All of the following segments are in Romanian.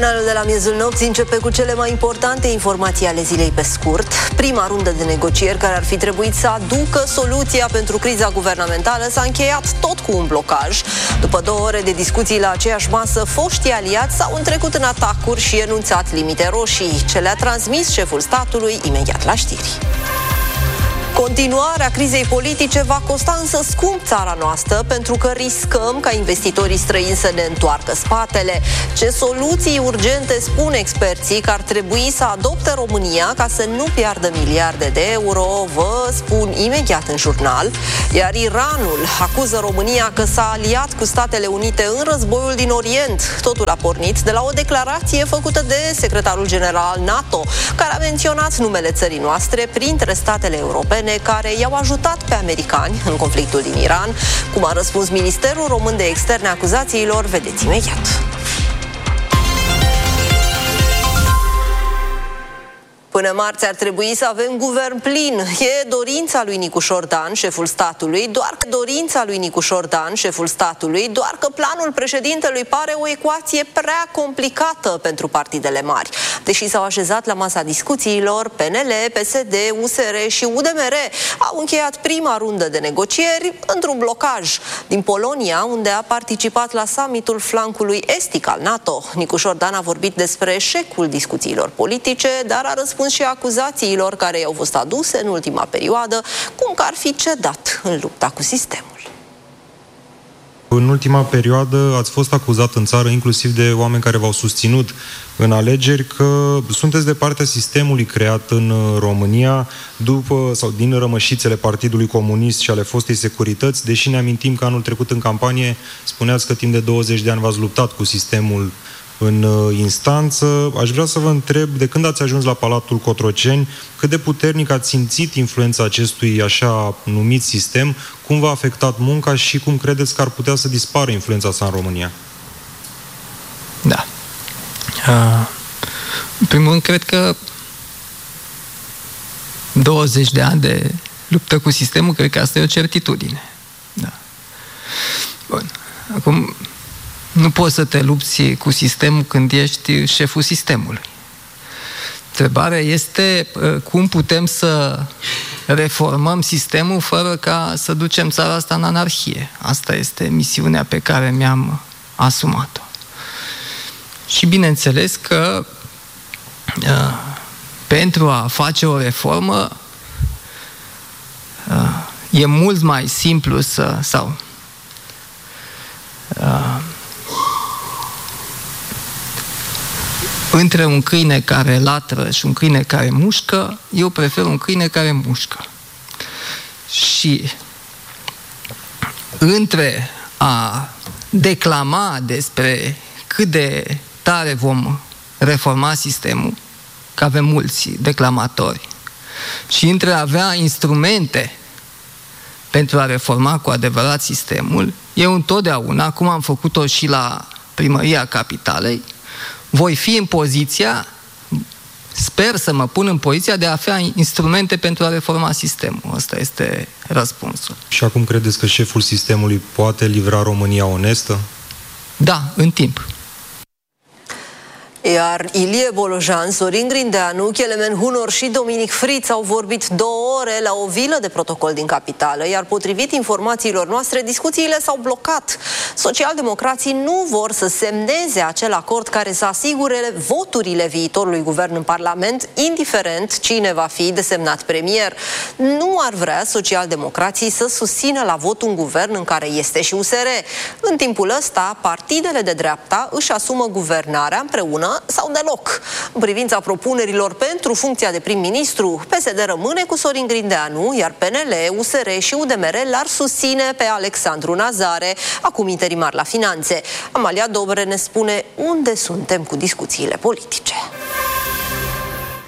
Jurnalul de la miezul nopții începe cu cele mai importante informații ale zilei pe scurt. Prima rundă de negocieri care ar fi trebuit să aducă soluția pentru criza guvernamentală s-a încheiat tot cu un blocaj. După 2 ore de discuții la aceeași masă, foștii aliați s-au întrecut în atacuri și enunțat limite roșii, ce le-a transmis șeful statului imediat la știri. Continuarea crizei politice va costa însă scump țara noastră, pentru că riscăm ca investitorii străini să ne întoarcă spatele. Ce soluții urgente spun experții că ar trebui să adopte România ca să nu piardă miliarde de euro, vă spun imediat în jurnal. Iar Iranul acuză România că s-a aliat cu Statele Unite în războiul din Orient. Totul a pornit de la o declarație făcută de secretarul general NATO, care a menționat numele țării noastre printre statele europene care i-au ajutat pe americani în conflictul din Iran. Cum a răspuns Ministerul Român de Externe acuzațiilor, vedeți imediat. Până marți ar trebui să avem guvern plin. E dorința lui Nicu Șordan, șeful statului, doar că planul președintelui pare o ecuație prea complicată pentru partidele mari. Deși s-au așezat la masa discuțiilor, PNL, PSD, USR și UDMR au încheiat prima rundă de negocieri într-un blocaj din Polonia, unde a participat la summitul flancului estic al NATO. Nicu Șordan a vorbit despre eșecul discuțiilor politice, dar a răspuns și acuzațiilor care i-au fost aduse în ultima perioadă, cum că ar fi cedat în lupta cu sistemul. În ultima perioadă ați fost acuzat în țară, inclusiv de oameni care v-au susținut în alegeri, că sunteți de partea sistemului creat în România din rămășițele Partidului Comunist și ale fostei securități, deși ne amintim că anul trecut în campanie spuneați că timp de 20 de ani v-ați luptat cu sistemul în instanță. Aș vrea să vă întreb, de când ați ajuns la Palatul Cotroceni, cât de puternic ați simțit influența acestui așa numit sistem, cum v-a afectat munca și cum credeți că ar putea să dispară influența sa în România? Da. În primul rând, cred că 20 de ani de luptă cu sistemul, cred că asta e o certitudine. Da. Bun. Acum, nu poți să te lupți cu sistemul când ești șeful sistemului. Întrebarea este cum putem să reformăm sistemul fără ca să ducem țara asta în anarhie. Asta este misiunea pe care mi-am asumat-o. Și bineînțeles că pentru a face o reformă e mult mai simplu între un câine care latră și un câine care mușcă, eu prefer un câine care mușcă. Și între a declama despre cât de tare vom reforma sistemul, că avem mulți declamatori, și între a avea instrumente pentru a reforma cu adevărat sistemul, eu întotdeauna, cum am făcut-o și la Primăria Capitalei, voi fi în poziția, sper să mă pun în poziția de a avea instrumente pentru a reforma sistemul. Ăsta este răspunsul. Și acum credeți că șeful sistemului poate livra România onestă? Da, în timp. Iar Ilie Bolojan, Sorin Grindeanu, Kelemen Hunor și Dominic Friț au vorbit 2 ore la o vilă de protocol din capitală, iar potrivit informațiilor noastre, discuțiile s-au blocat. Socialdemocrații nu vor să semneze acel acord care să asigure voturile viitorului guvern în Parlament, indiferent cine va fi desemnat premier. Nu ar vrea socialdemocrații să susțină la vot un guvern în care este și USR. În timpul ăsta, partidele de dreapta își asumă guvernarea împreună sau deloc. În privința propunerilor pentru funcția de prim-ministru, PSD rămâne cu Sorin Grindeanu, iar PNL, USR și UDMR l-ar susține pe Alexandru Nazare, acum interimar la finanțe. Amalia Dobre ne spune unde suntem cu discuțiile politice.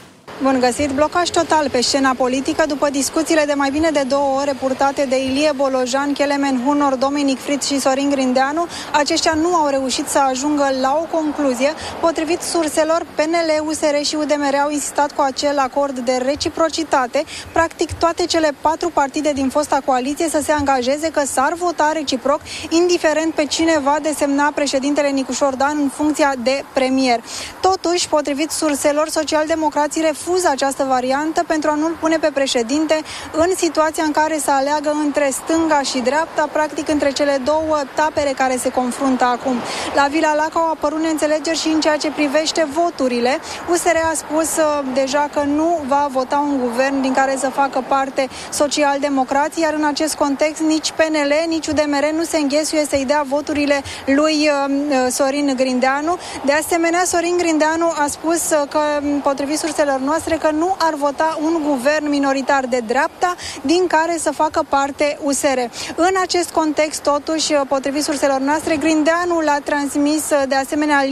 Bun găsit! Blocaj total pe scena politică după discuțiile de mai bine de 2 ore purtate de Ilie Bolojan, Kelemen Hunor, Dominic Fritz și Sorin Grindeanu. Aceștia nu au reușit să ajungă la o concluzie. Potrivit surselor, PNL, USR și UDMR au insistat cu acel acord de reciprocitate. Practic, toate cele 4 partide din fosta coaliție să se angajeze că s-ar vota reciproc, indiferent pe cine va desemna președintele Nicușor Dan în funcția de premier. Totuși, potrivit surselor, socialdemocrații refuză această variantă pentru a nu-l pune pe președinte în situația în care să aleagă între stânga și dreapta, practic între cele 2 tabere care se confruntă acum. La Vila Laca au apărut neînțelegeri și în ceea ce privește voturile. USR a spus deja că nu va vota un guvern din care să facă parte socialdemocrații, iar în acest context nici PNL, nici UDMR nu se înghesuie să-i dea voturile lui Sorin Grindeanu. De asemenea, Sorin Grindeanu a spus că, potrivit surselor noastre, că nu ar vota un guvern minoritar de dreapta din care să facă parte USR. În acest context, totuși, potrivit surselor noastre, Grindeanu l-a transmis de asemenea